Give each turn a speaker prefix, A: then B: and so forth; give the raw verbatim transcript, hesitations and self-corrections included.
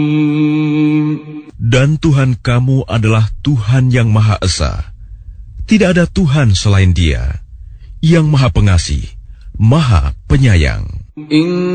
A: Dan Tuhan kamu adalah Tuhan yang Maha Esa. Tidak ada Tuhan selain Dia, yang Maha Pengasih, Maha Penyayang.